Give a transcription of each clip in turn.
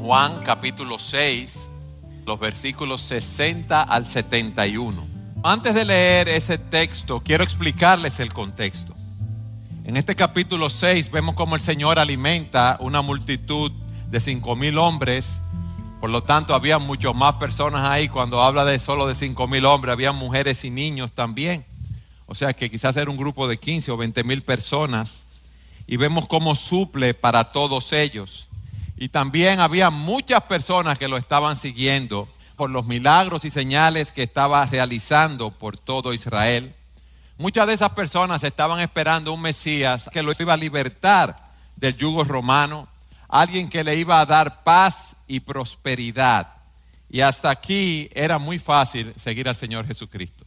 Juan capítulo 6, los versículos 60 al 71. Antes de leer ese texto, quiero explicarles el contexto. En este capítulo 6 vemos cómo el Señor alimenta una multitud de 5,000 hombres. Por lo tanto, había muchas más personas ahí. Cuando habla de solo de 5,000 hombres, había mujeres y niños también. O sea que quizás era un grupo de 15 o 20,000 personas. Y vemos cómo suple para todos ellos. Y también había muchas personas que lo estaban siguiendo por los milagros y señales que estaba realizando por todo Israel. Muchas de esas personas estaban esperando un Mesías que los iba a libertar del yugo romano, alguien que le iba a dar paz y prosperidad. Y hasta aquí era muy fácil seguir al Señor Jesucristo.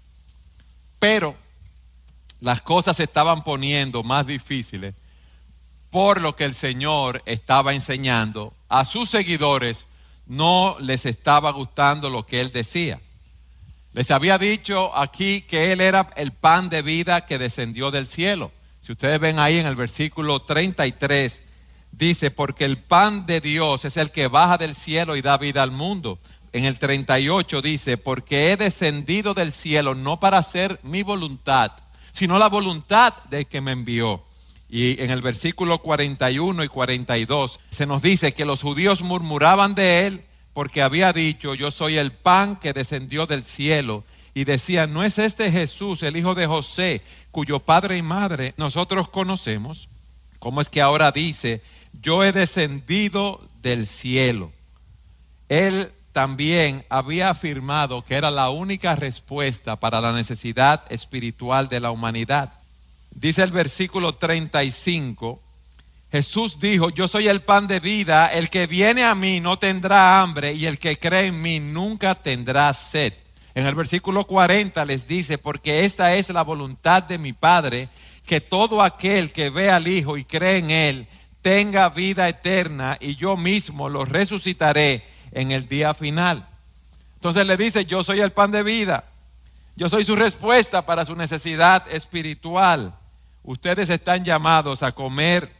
Pero las cosas se estaban poniendo más difíciles por lo que el Señor estaba enseñando a sus seguidores. No les estaba gustando lo que Él decía. Les había dicho aquí que Él era el pan de vida que descendió del cielo. Si ustedes ven ahí en el versículo 33, dice, porque el pan de Dios es el que baja del cielo y da vida al mundo. En el 38 dice, porque he descendido del cielo no para hacer mi voluntad, sino la voluntad del que me envió. Y en el versículo 41 y 42 se nos dice que los judíos murmuraban de Él porque había dicho, yo soy el pan que descendió del cielo. Y decían, ¿no es este Jesús, el hijo de José, cuyo padre y madre nosotros conocemos? ¿Cómo es que ahora dice, yo he descendido del cielo? Él también había afirmado que era la única respuesta para la necesidad espiritual de la humanidad. Dice el versículo 35, Jesús dijo, yo soy el pan de vida, el que viene a mí no tendrá hambre y el que cree en mí nunca tendrá sed. En el versículo 40 les dice, porque esta es la voluntad de mi Padre, que todo aquel que ve al Hijo y cree en Él tenga vida eterna y yo mismo lo resucitaré en el día final. Entonces le dice, yo soy el pan de vida, yo soy su respuesta para su necesidad espiritual. Ustedes están llamados a comer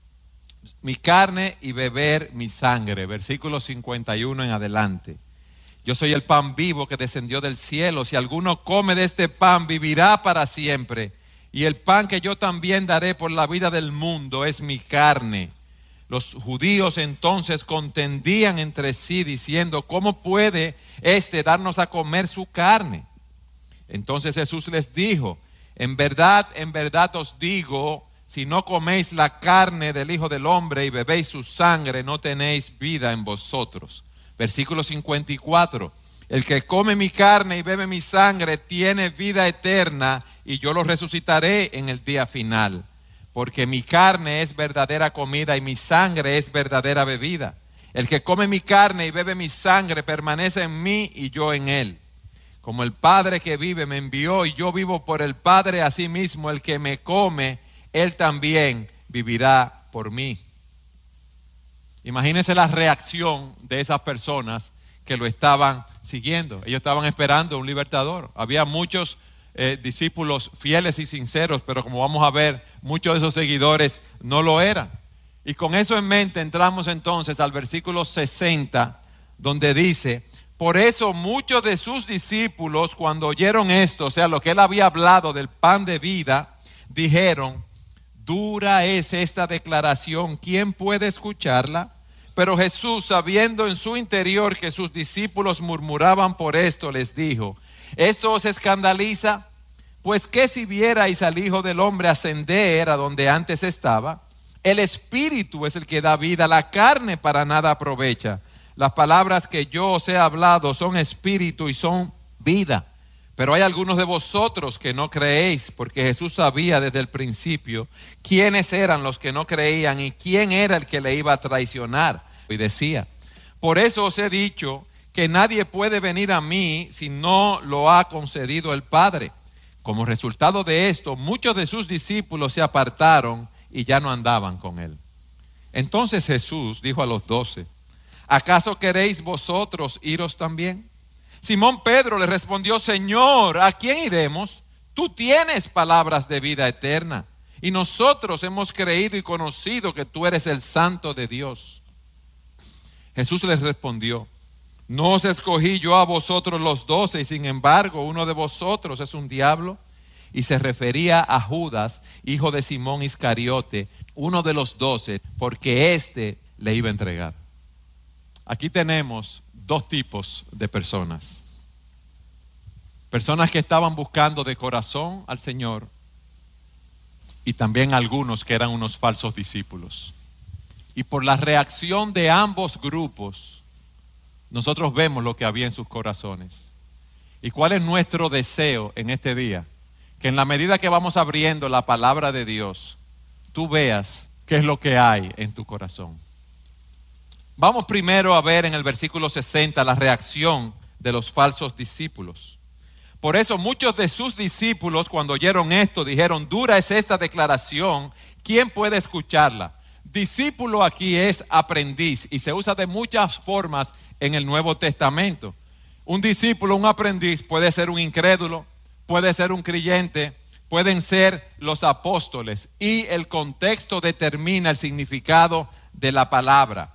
mi carne y beber mi sangre. Versículo 51 en adelante. Yo soy el pan vivo que descendió del cielo. Si alguno come de este pan, vivirá para siempre. Y el pan que yo también daré por la vida del mundo es mi carne. Los judíos entonces contendían entre sí diciendo, ¿cómo puede este darnos a comer su carne? Entonces Jesús les dijo, en verdad os digo, si no coméis la carne del Hijo del Hombre y bebéis su sangre, no tenéis vida en vosotros. Versículo 54, el que come mi carne y bebe mi sangre tiene vida eterna y yo lo resucitaré en el día final. Porque mi carne es verdadera comida y mi sangre es verdadera bebida. El que come mi carne y bebe mi sangre permanece en mí y yo en él. Como el Padre que vive me envió y yo vivo por el Padre, asimismo el que me come, él también vivirá por mí. Imagínense la reacción de esas personas que lo estaban siguiendo. Ellos estaban esperando un libertador. Había muchos discípulos fieles y sinceros, pero como vamos a ver, muchos de esos seguidores no lo eran. Y con eso en mente entramos entonces al versículo 60, donde dice, por eso muchos de sus discípulos cuando oyeron esto, o sea, lo que él había hablado del pan de vida, dijeron, dura es esta declaración, ¿quién puede escucharla? Pero Jesús, sabiendo en su interior que sus discípulos murmuraban por esto, les dijo, ¿esto os escandaliza? Pues que si vierais al Hijo del Hombre ascender a donde antes estaba, el Espíritu es el que da vida, la carne para nada aprovecha. Las palabras que yo os he hablado son espíritu y son vida. Pero hay algunos de vosotros que no creéis, porque Jesús sabía desde el principio quiénes eran los que no creían y quién era el que le iba a traicionar. Y decía, por eso os he dicho que nadie puede venir a mí si no lo ha concedido el Padre. Como resultado de esto, muchos de sus discípulos se apartaron y ya no andaban con él. Entonces Jesús dijo a los 12, ¿acaso queréis vosotros iros también? Simón Pedro le respondió, Señor, ¿a quién iremos? Tú tienes palabras de vida eterna y nosotros hemos creído y conocido que tú eres el Santo de Dios. Jesús les respondió: ¿no os escogí yo a vosotros los 12 y sin embargo uno de vosotros es un diablo? Y se refería a Judas, hijo de Simón Iscariote, uno de los 12, porque éste le iba a entregar. Aquí tenemos dos tipos de personas. Personas que estaban buscando de corazón al Señor y también algunos que eran unos falsos discípulos. Y por la reacción de ambos grupos, nosotros vemos lo que había en sus corazones. ¿Y cuál es nuestro deseo en este día? Que en la medida que vamos abriendo la palabra de Dios, tú veas qué es lo que hay en tu corazón. Vamos primero a ver en el versículo 60 la reacción de los falsos discípulos. Por eso muchos de sus discípulos, cuando oyeron esto, dijeron: dura es esta declaración, ¿quién puede escucharla? Discípulo aquí es aprendiz y se usa de muchas formas en el Nuevo Testamento. Un discípulo, un aprendiz, puede ser un incrédulo, puede ser un creyente, pueden ser los apóstoles, y el contexto determina el significado de la palabra.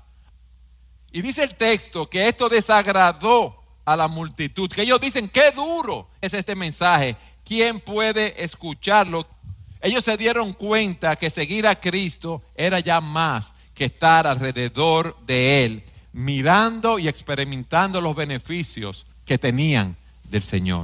Y dice el texto que esto desagradó a la multitud, que ellos dicen: qué duro es este mensaje, ¿quién puede escucharlo? Ellos se dieron cuenta que seguir a Cristo era ya más que estar alrededor de Él, mirando y experimentando los beneficios que tenían del Señor.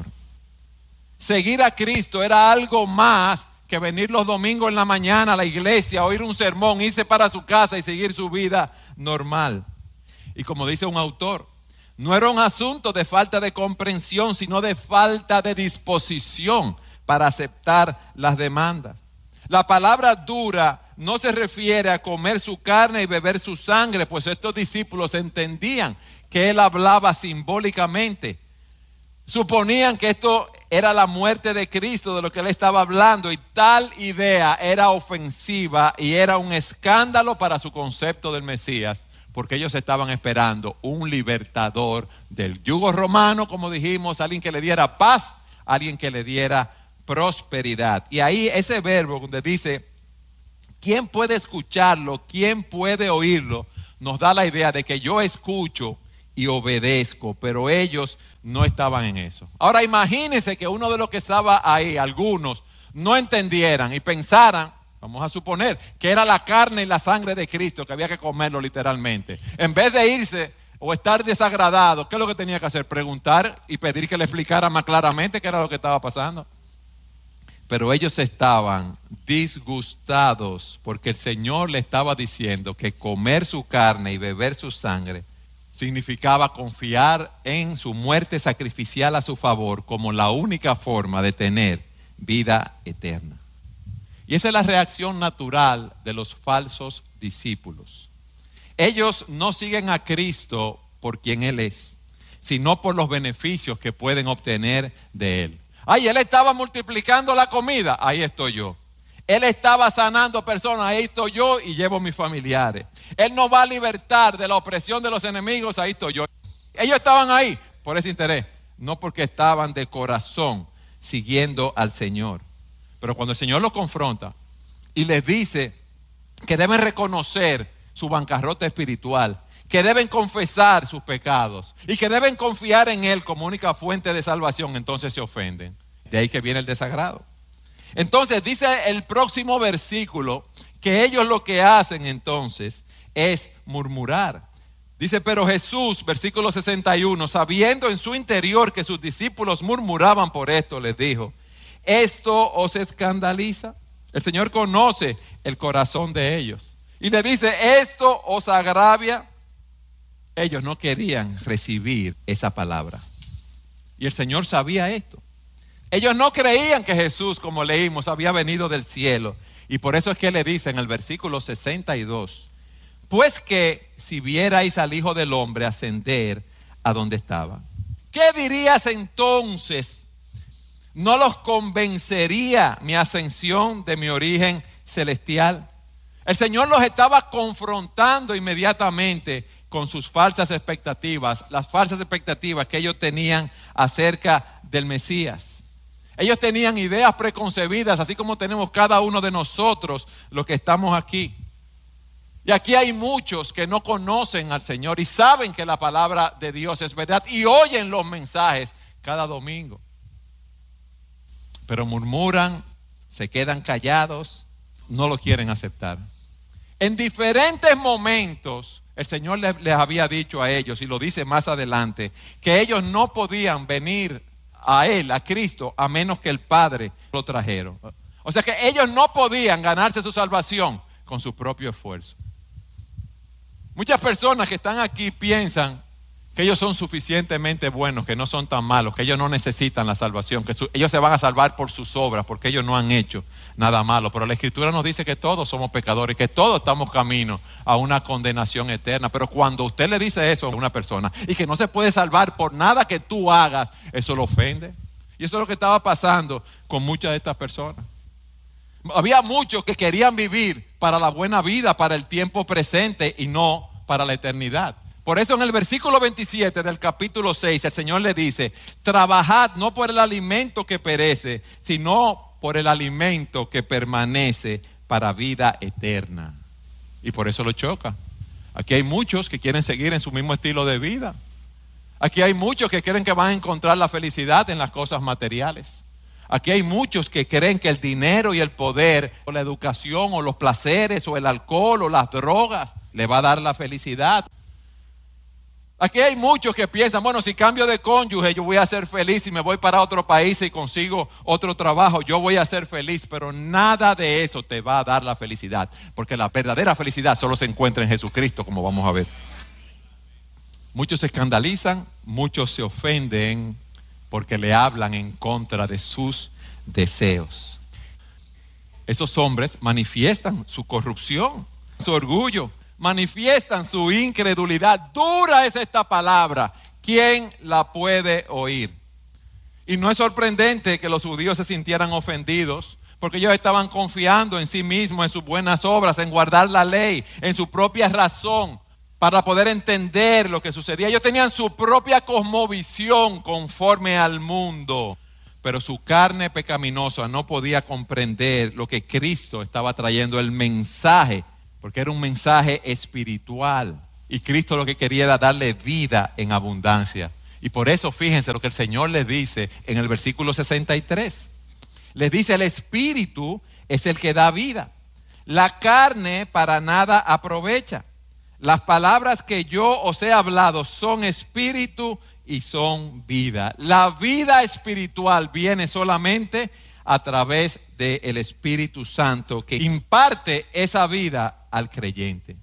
Seguir a Cristo era algo más que venir los domingos en la mañana a la iglesia, oír un sermón, irse para su casa y seguir su vida normal. Y como dice un autor, no era un asunto de falta de comprensión, sino de falta de disposición para aceptar las demandas. La palabra dura no se refiere a comer su carne y beber su sangre, pues estos discípulos entendían que él hablaba simbólicamente. Suponían que esto era la muerte de Cristo, de lo que él estaba hablando, y tal idea era ofensiva y era un escándalo para su concepto del Mesías, porque ellos estaban esperando un libertador del yugo romano, como dijimos, alguien que le diera paz, alguien que le diera prosperidad. Y ahí ese verbo donde dice: ¿quién puede escucharlo? ¿Quién puede oírlo? Nos da la idea de que yo escucho y obedezco, pero ellos no estaban en eso. Ahora imagínense que uno de los que estaba ahí, algunos, no entendieran y pensaran, vamos a suponer, que era la carne y la sangre de Cristo, que había que comerlo literalmente. En vez de irse o estar desagradado, ¿qué es lo que tenía que hacer? Preguntar y pedir que le explicara más claramente qué era lo que estaba pasando. Pero ellos estaban disgustados porque el Señor le estaba diciendo que comer su carne y beber su sangre significaba confiar en su muerte sacrificial a su favor como la única forma de tener vida eterna. Y esa es la reacción natural de los falsos discípulos. Ellos no siguen a Cristo por quien Él es, sino por los beneficios que pueden obtener de Él. Ay, Él estaba multiplicando la comida, ahí estoy yo. Él estaba sanando personas, ahí estoy yo y llevo mis familiares. Él nos va a libertar de la opresión de los enemigos, ahí estoy yo. Ellos estaban ahí por ese interés, no porque estaban de corazón siguiendo al Señor. Pero cuando el Señor los confronta y les dice que deben reconocer su bancarrota espiritual, que deben confesar sus pecados y que deben confiar en Él como única fuente de salvación, entonces se ofenden. De ahí que viene el desagrado. Entonces dice el próximo versículo que ellos lo que hacen entonces es murmurar. Dice: pero Jesús, versículo 61, sabiendo en su interior que sus discípulos murmuraban por esto, les dijo: ¿esto os escandaliza? El Señor conoce el corazón de ellos y le dice: ¿esto os agravia? Ellos no querían recibir esa palabra y el Señor sabía esto. Ellos no creían que Jesús, como leímos, había venido del cielo, y por eso es que le dice en el versículo 62: pues que si vierais al Hijo del Hombre ascender a donde estaba, ¿qué dirías entonces? ¿No los convencería mi ascensión de mi origen celestial? El Señor los estaba confrontando inmediatamente con sus falsas expectativas, las falsas expectativas que ellos tenían acerca del Mesías. Ellos tenían ideas preconcebidas, así como tenemos cada uno de nosotros los que estamos aquí. Y aquí hay muchos que no conocen al Señor y saben que la palabra de Dios es verdad y oyen los mensajes cada domingo. Pero murmuran, se quedan callados, no lo quieren aceptar. En diferentes momentos el Señor les había dicho a ellos, y lo dice más adelante, que ellos no podían venir a Él, a Cristo, a menos que el Padre lo trajera. O sea que ellos no podían ganarse su salvación con su propio esfuerzo. Muchas personas que están aquí piensan que ellos son suficientemente buenos, que no son tan malos, que ellos no necesitan la salvación, que ellos se van a salvar por sus obras, porque ellos no han hecho nada malo. Pero la Escritura nos dice que todos somos pecadores, que todos estamos camino a una condenación eterna. Pero cuando usted le dice eso a una persona y que no se puede salvar por nada que tú hagas, eso lo ofende. Y eso es lo que estaba pasando con muchas de estas personas. Había muchos que querían vivir para la buena vida, para el tiempo presente y no para la eternidad. Por eso en el versículo 27 del capítulo 6 el Señor le dice: trabajad no por el alimento que perece, sino por el alimento que permanece para vida eterna. Y por eso lo choca. Aquí hay muchos que quieren seguir en su mismo estilo de vida. Aquí hay muchos que creen que van a encontrar la felicidad en las cosas materiales. Aquí hay muchos que creen que el dinero y el poder, o la educación, o los placeres, o el alcohol, o las drogas, le va a dar la felicidad. Aquí hay muchos que piensan, bueno, si cambio de cónyuge yo voy a ser feliz, y me voy para otro país y consigo otro trabajo, yo voy a ser feliz. Pero nada de eso te va a dar la felicidad, porque la verdadera felicidad solo se encuentra en Jesucristo, como vamos a ver. Muchos se escandalizan, muchos se ofenden porque le hablan en contra de sus deseos. Esos hombres manifiestan su corrupción, su orgullo, manifiestan su incredulidad. Dura es esta palabra, ¿quién la puede oír? Y no es sorprendente que los judíos se sintieran ofendidos, porque ellos estaban confiando en sí mismos, en sus buenas obras, en guardar la ley, en su propia razón, para poder entender lo que sucedía. Ellos tenían su propia cosmovisión conforme al mundo, pero su carne pecaminosa no podía comprender lo que Cristo estaba trayendo, el mensaje, porque era un mensaje espiritual. Y Cristo lo que quería era darle vida en abundancia. Y por eso fíjense lo que el Señor les dice en el versículo 63. Les dice: el Espíritu es el que da vida. La carne para nada aprovecha. Las palabras que yo os he hablado son espíritu y son vida. La vida espiritual viene solamente a través del Espíritu Santo, que imparte esa vida al creyente.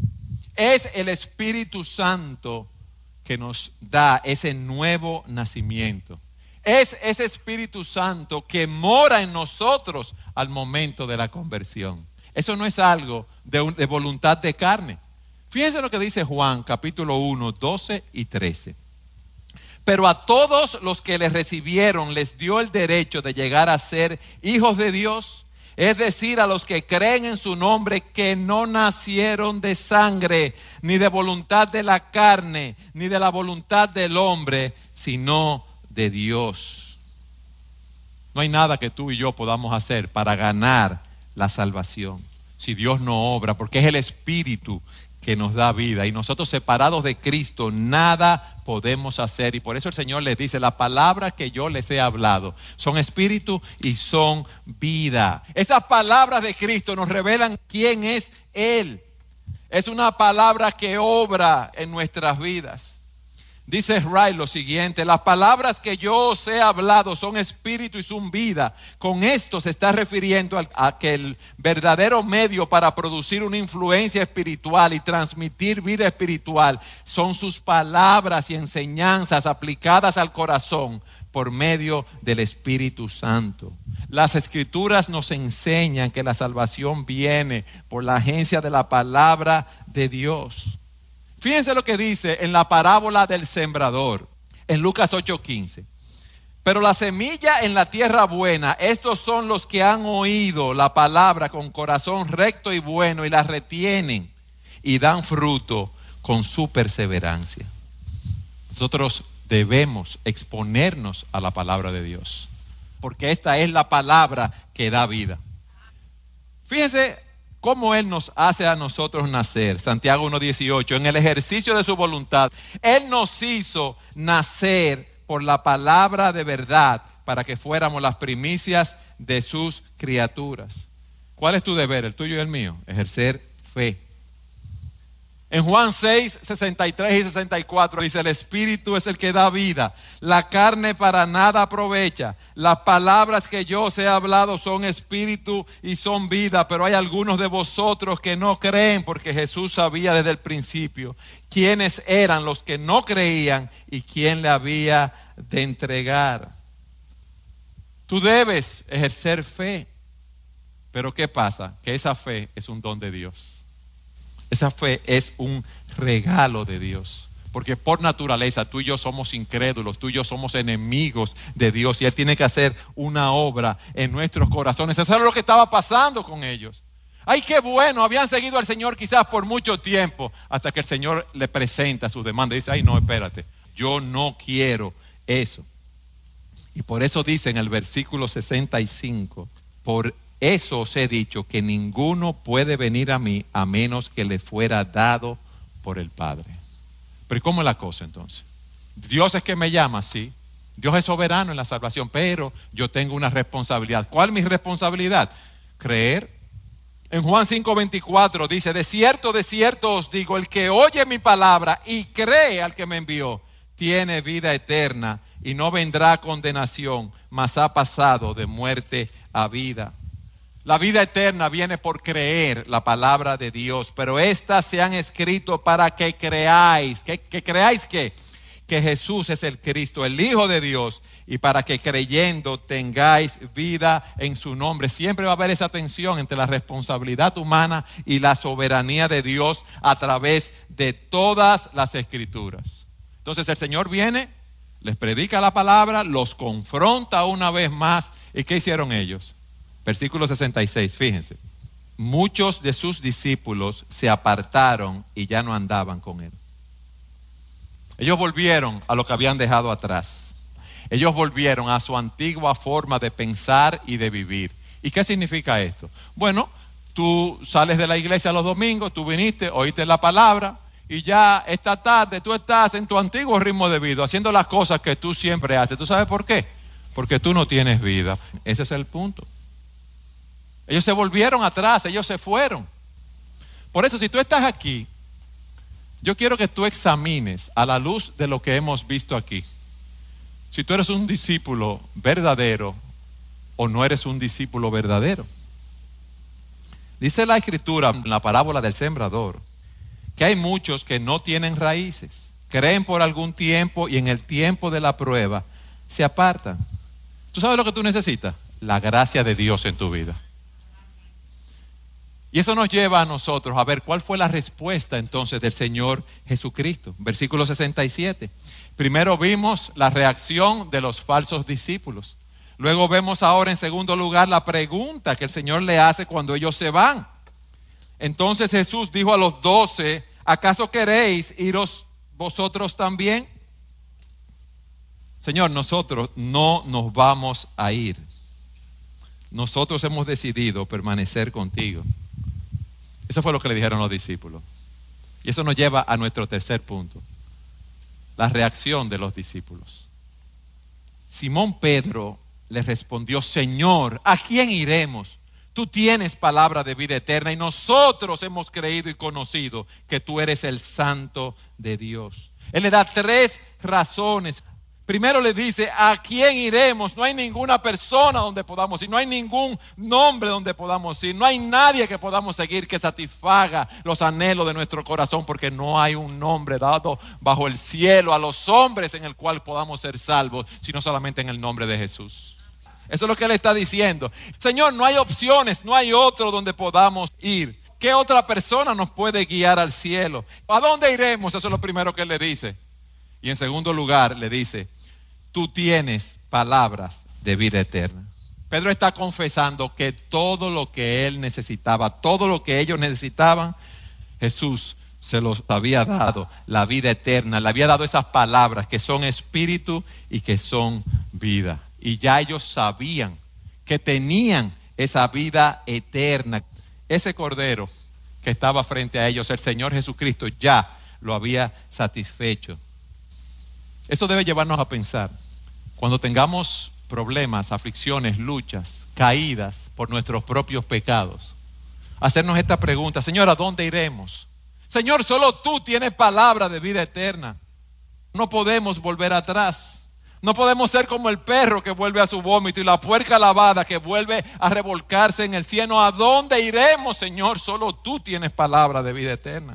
Es el Espíritu Santo que nos da ese nuevo nacimiento. Es ese Espíritu Santo que mora en nosotros al momento de la conversión. Eso no es algo de voluntad de carne. Fíjense lo que dice Juan capítulo 1, 12 y 13. Pero a todos los que le recibieron les dio el derecho de llegar a ser hijos de Dios, es decir, a los que creen en su nombre, que no nacieron de sangre, ni de voluntad de la carne, ni de la voluntad del hombre, sino de Dios. No hay nada que tú y yo podamos hacer para ganar la salvación si Dios no obra, porque es el Espíritu que nos da vida, y nosotros separados de Cristo nada podemos hacer. Y por eso el Señor les dice: la palabra que yo les he hablado son espíritu y son vida. Esas palabras de Cristo nos revelan quién es Él. Es una palabra que obra en nuestras vidas. Dice Wright lo siguiente: las palabras que yo os he hablado son espíritu y son vida. Con esto se está refiriendo a que el verdadero medio para producir una influencia espiritual y transmitir vida espiritual son sus palabras y enseñanzas aplicadas al corazón por medio del Espíritu Santo. Las Escrituras nos enseñan que la salvación viene por la agencia de la palabra de Dios. Fíjense lo que dice en la parábola del sembrador, en Lucas 8:15. Pero la semilla en la tierra buena, estos son los que han oído la palabra con corazón recto y bueno, y la retienen y dan fruto con su perseverancia. Nosotros debemos exponernos a la palabra de Dios, porque esta es la palabra que da vida. Fíjense ¿cómo Él nos hace a nosotros nacer? Santiago 1:18, en el ejercicio de su voluntad, Él nos hizo nacer por la palabra de verdad para que fuéramos las primicias de sus criaturas. ¿Cuál es tu deber, el tuyo y el mío? Ejercer fe. En Juan 6, 63 y 64 dice: el Espíritu es el que da vida, la carne para nada aprovecha. Las palabras que yo os he hablado son espíritu y son vida, pero hay algunos de vosotros que no creen, porque Jesús sabía desde el principio quiénes eran los que no creían y quién le había de entregar. Tú debes ejercer fe, pero ¿qué pasa? Que esa fe es un don de Dios. Esa fe es un regalo de Dios, porque por naturaleza tú y yo somos incrédulos, tú y yo somos enemigos de Dios, y Él tiene que hacer una obra en nuestros corazones. Eso era lo que estaba pasando con ellos. Ay, qué bueno, habían seguido al Señor quizás por mucho tiempo, hasta que el Señor le presenta sus demandas y dice: ay, no, espérate, yo no quiero eso. Y por eso dice en el versículo 65, por eso os he dicho que ninguno puede venir a mí a menos que le fuera dado por el Padre. Pero ¿cómo es la cosa entonces? Dios es que me llama, sí. Dios es soberano en la salvación, pero yo tengo una responsabilidad. ¿Cuál es mi responsabilidad? Creer. En Juan 5:24 dice: de cierto os digo, el que oye mi palabra y cree al que me envió, tiene vida eterna y no vendrá a condenación, mas ha pasado de muerte a vida. La vida eterna viene por creer la palabra de Dios, pero estas se han escrito para que creáis. ¿Que creáis qué? Que Jesús es el Cristo, el Hijo de Dios, y para que creyendo tengáis vida en su nombre. Siempre va a haber esa tensión entre la responsabilidad humana y la soberanía de Dios a través de todas las Escrituras. Entonces el Señor viene, les predica la palabra, los confronta una vez más. ¿Y qué hicieron ellos? Versículo 66, fíjense. Muchos de sus discípulos se apartaron y ya no andaban con Él. Ellos volvieron a lo que habían dejado atrás. Ellos volvieron a su antigua forma de pensar y de vivir. ¿Y qué significa esto? Bueno, tú sales de la iglesia los domingos, tú viniste, oíste la palabra, y ya esta tarde tú estás en tu antiguo ritmo de vida, haciendo las cosas que tú siempre haces. ¿Tú sabes por qué? Porque tú no tienes vida. Ese es el punto. Ellos se volvieron atrás, ellos se fueron. Por eso, si tú estás aquí, yo quiero que tú examines a la luz de lo que hemos visto aquí, si tú eres un discípulo verdadero o no eres un discípulo verdadero. Dice la Escritura en la parábola del sembrador que hay muchos que no tienen raíces, creen por algún tiempo y en el tiempo de la prueba se apartan. ¿Tú sabes lo que tú necesitas? La gracia de Dios en tu vida. Y eso nos lleva a nosotros a ver cuál fue la respuesta entonces del Señor Jesucristo. Versículo 67. Primero vimos la reacción de los falsos discípulos. Luego vemos ahora en segundo lugar la pregunta que el Señor le hace cuando ellos se van. Entonces Jesús dijo a los 12: ¿acaso queréis iros vosotros también? Señor, nosotros no nos vamos a ir. Nosotros hemos decidido permanecer contigo. Eso fue lo que le dijeron los discípulos. Y eso nos lleva a nuestro tercer punto: la reacción de los discípulos. Simón Pedro le respondió: Señor, ¿a quién iremos? Tú tienes palabra de vida eterna y nosotros hemos creído y conocido que tú eres el Santo de Dios. Él le da 3 razones. Primero le dice: ¿a quién iremos? No hay ninguna persona donde podamos ir, no hay ningún nombre donde podamos ir, no hay nadie que podamos seguir que satisfaga los anhelos de nuestro corazón, porque no hay un nombre dado bajo el cielo a los hombres en el cual podamos ser salvos, sino solamente en el nombre de Jesús. Eso es lo que él está diciendo. Señor, no hay opciones, no hay otro donde podamos ir. ¿Qué otra persona nos puede guiar al cielo? ¿A dónde iremos? Eso es lo primero que él le dice. Y en segundo lugar le dice: tú tienes palabras de vida eterna. Pedro está confesando que todo lo que él necesitaba, todo lo que ellos necesitaban, Jesús se los había dado, la vida eterna. Le había dado esas palabras que son espíritu y que son vida. Y ya ellos sabían que tenían esa vida eterna. ese cordero que estaba frente a ellos, el Señor Jesucristo, ya lo había satisfecho. Eso debe llevarnos a pensar. Cuando tengamos problemas, aflicciones, luchas, caídas por nuestros propios pecados, hacernos esta pregunta: Señor, ¿a dónde iremos? Señor, solo tú tienes palabra de vida eterna. No podemos volver atrás. No podemos ser como el perro que vuelve a su vómito y la puerca lavada que vuelve a revolcarse en el cieno. ¿A dónde iremos, Señor? Solo tú tienes palabra de vida eterna.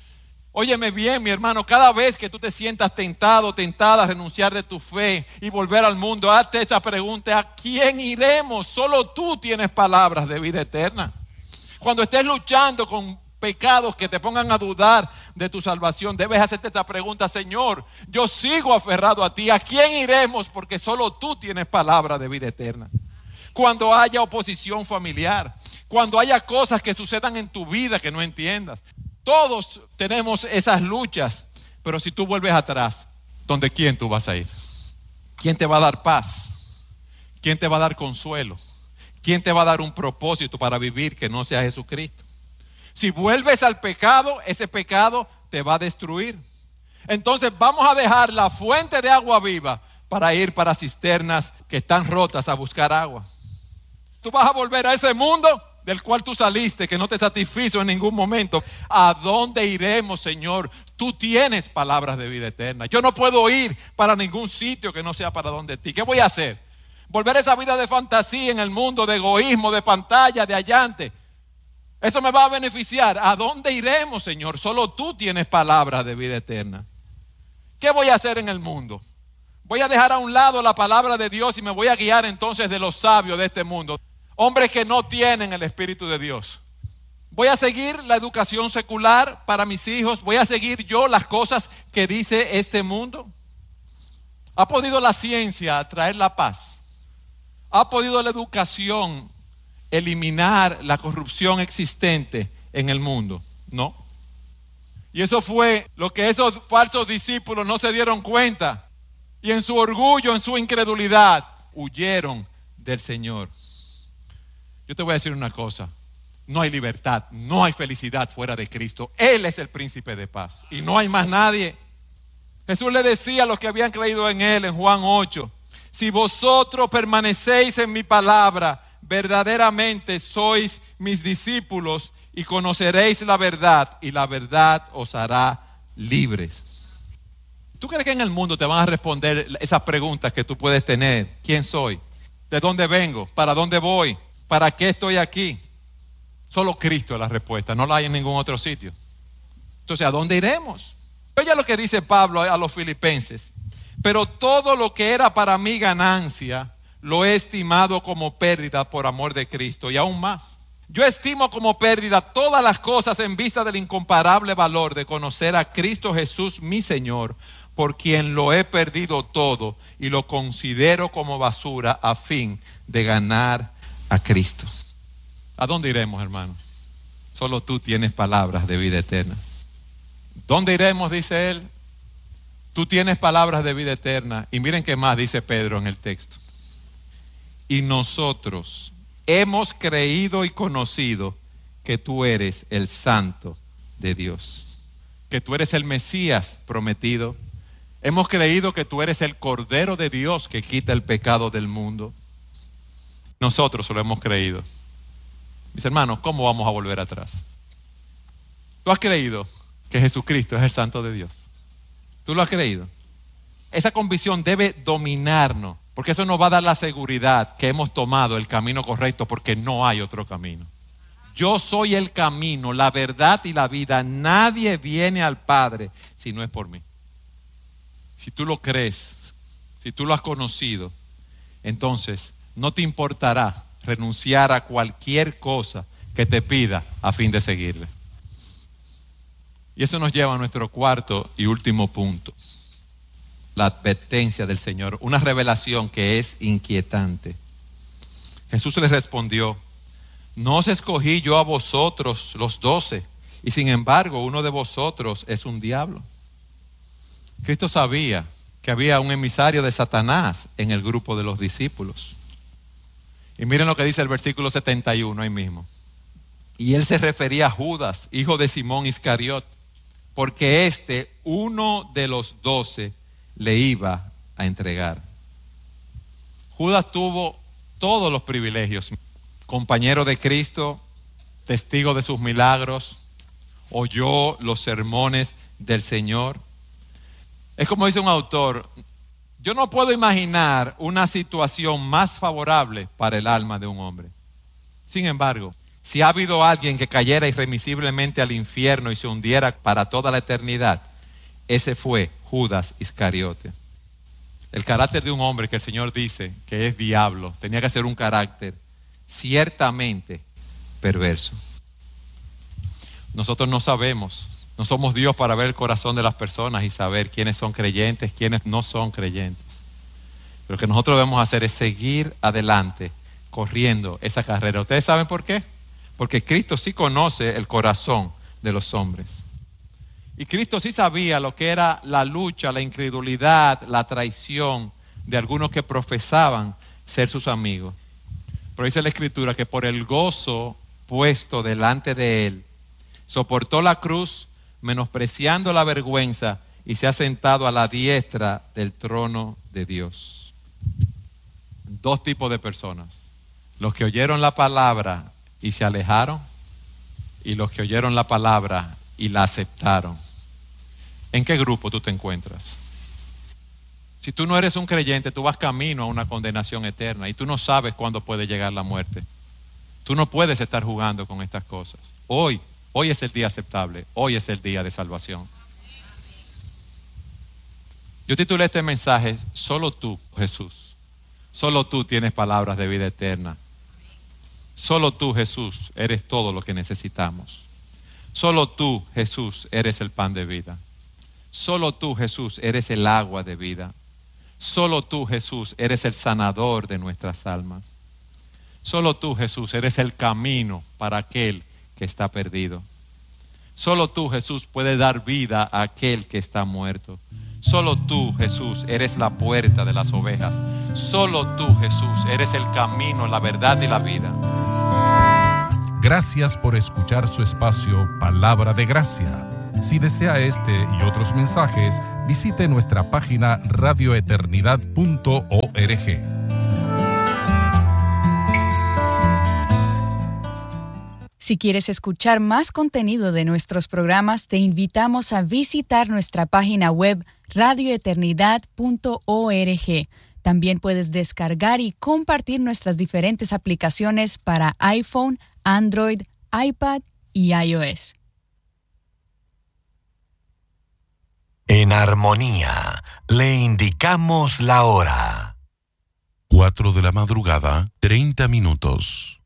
Óyeme bien, mi hermano, cada vez que tú te sientas tentado, tentada a renunciar de tu fe y volver al mundo, hazte esa pregunta: ¿a quién iremos? Solo tú tienes palabras de vida eterna. Cuando estés luchando con pecados que te pongan a dudar de tu salvación, debes hacerte esta pregunta: Señor, yo sigo aferrado a ti, ¿a quién iremos? Porque solo tú tienes palabra de vida eterna. Cuando haya oposición familiar, cuando haya cosas que sucedan en tu vida que no entiendas, todos tenemos esas luchas, pero si tú vuelves atrás, ¿dónde quién tú vas a ir? ¿Quién te va a dar paz? ¿Quién te va a dar consuelo? ¿Quién te va a dar un propósito para vivir que no sea Jesucristo? Si vuelves al pecado, ese pecado te va a destruir. Entonces vamos a dejar la fuente de agua viva para ir para cisternas que están rotas a buscar agua. Tú vas a volver a ese mundo del cual tú saliste, que no te satisfizo en ningún momento. ¿A dónde iremos, Señor? Tú tienes palabras de vida eterna. Yo no puedo ir para ningún sitio que no sea para donde ti. ¿Qué voy a hacer? ¿Volver a esa vida de fantasía en el mundo, de egoísmo, de pantalla, de allante? ¿Eso me va a beneficiar? ¿A dónde iremos, Señor? Solo tú tienes palabras de vida eterna. ¿Qué voy a hacer en el mundo? Voy a dejar a un lado la palabra de Dios y me voy a guiar entonces de los sabios de este mundo, hombres que no tienen el Espíritu de Dios. Voy a seguir la educación secular para mis hijos. Voy a seguir yo las cosas que dice este mundo. ¿Ha podido la ciencia traer la paz? ¿Ha podido la educación eliminar la corrupción existente en el mundo? No. Y eso fue lo que esos falsos discípulos no se dieron cuenta. Y en su orgullo, en su incredulidad, huyeron del Señor. Yo te voy a decir una cosa: no hay libertad, no hay felicidad fuera de Cristo. Él es el príncipe de paz y no hay más nadie. Jesús le decía a los que habían creído en Él en Juan 8: si vosotros permanecéis en mi palabra, verdaderamente sois mis discípulos y conoceréis la verdad, y la verdad os hará libres. ¿Tú crees que en el mundo te van a responder esas preguntas que tú puedes tener? ¿Quién soy? ¿De dónde vengo? ¿Para dónde voy? ¿Para qué estoy aquí? Solo Cristo es la respuesta, no la hay en ningún otro sitio. Entonces, ¿a dónde iremos? Oye lo que dice Pablo a los filipenses: pero todo lo que era para mí ganancia, lo he estimado como pérdida por amor de Cristo. Y aún más, yo estimo como pérdida todas las cosas en vista del incomparable valor de conocer a Cristo Jesús mi Señor, por quien lo he perdido todo y lo considero como basura a fin de ganar a Cristo. ¿A dónde iremos, hermanos? Solo tú tienes palabras de vida eterna. ¿Dónde iremos? Dice él. Tú tienes palabras de vida eterna. Y miren qué más dice Pedro en el texto: y nosotros hemos creído y conocido que tú eres el Santo de Dios, que tú eres el Mesías prometido. Hemos creído que tú eres el Cordero de Dios que quita el pecado del mundo. Nosotros lo hemos creído. Mis hermanos, ¿cómo vamos a volver atrás? ¿Tú has creído que Jesucristo es el Santo de Dios? ¿Tú lo has creído? Esa convicción debe dominarnos, porque eso nos va a dar la seguridad que hemos tomado el camino correcto, porque no hay otro camino. Yo soy el camino, la verdad y la vida. Nadie viene al Padre si no es por mí. Si tú lo crees, si tú lo has conocido, entonces no te importará renunciar a cualquier cosa que te pida a fin de seguirle. Y eso nos lleva a nuestro cuarto y último punto: la advertencia del Señor, una revelación que es inquietante. Jesús les respondió: no os escogí yo a vosotros los 12, y sin embargo uno de vosotros es un diablo. Cristo sabía que había un emisario de Satanás en el grupo de los discípulos. Y miren lo que dice el versículo 71 ahí mismo: Y él se refería a Judas, hijo de Simón Iscariot, porque uno de los 12, le iba a entregar. Judas tuvo todos los privilegios: compañero de Cristo, testigo de sus milagros, oyó los sermones del Señor. Es como dice un autor: yo no puedo imaginar una situación más favorable para el alma de un hombre. Sin embargo, si ha habido alguien que cayera irremisiblemente al infierno y se hundiera para toda la eternidad, ese fue Judas Iscariote. El carácter de un hombre que el Señor dice que es diablo tenía que ser un carácter ciertamente perverso. Nosotros no sabemos, no somos Dios para ver el corazón de las personas y saber quiénes son creyentes, quiénes no son creyentes. Pero lo que nosotros debemos hacer es seguir adelante, corriendo esa carrera. ¿Ustedes saben por qué? Porque Cristo sí conoce el corazón de los hombres. Y Cristo sí sabía lo que era la lucha, la incredulidad, la traición de algunos que profesaban ser sus amigos. Pero dice la Escritura que por el gozo puesto delante de él, soportó la cruz, menospreciando la vergüenza, y se ha sentado a la diestra del trono de Dios. Dos tipos de personas: los que oyeron la palabra y se alejaron, y los que oyeron la palabra y la aceptaron. ¿En qué grupo tú te encuentras? Si tú no eres un creyente, tú vas camino a una condenación eterna y tú no sabes cuándo puede llegar la muerte. Tú no puedes estar jugando con estas cosas. Hoy es el día aceptable, hoy es el día de salvación. Yo titulé este mensaje: solo tú, Jesús, solo tú tienes palabras de vida eterna. Solo tú, Jesús, eres todo lo que necesitamos. Solo tú, Jesús, eres el pan de vida. Solo tú, Jesús, eres el agua de vida. Solo tú, Jesús, eres el sanador de nuestras almas. Solo tú, Jesús, eres el camino para aquel que está perdido. Solo tú, Jesús, puedes dar vida a aquel que está muerto. Solo tú, Jesús, eres la puerta de las ovejas. Solo tú, Jesús, eres el camino, la verdad y la vida. Gracias por escuchar su espacio Palabra de Gracia. Si desea este y otros mensajes, visite nuestra página radioeternidad.org. Si quieres escuchar más contenido de nuestros programas, te invitamos a visitar nuestra página web radioeternidad.org. También puedes descargar y compartir nuestras diferentes aplicaciones para iPhone, Android, iPad y iOS. En armonía, le indicamos la hora. 4 de la madrugada, 30 minutos.